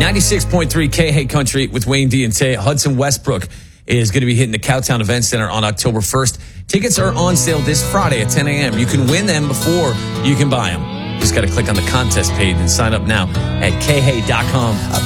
96.3 K-Hey Country with Wayne D and Tay. Hudson Westbrook is going to be hitting the Cowtown Event Center on October 1st. Tickets are on sale this Friday at 10 a.m. You can win them before you can buy them. Just got to click on the contest page and sign up now at khay.com.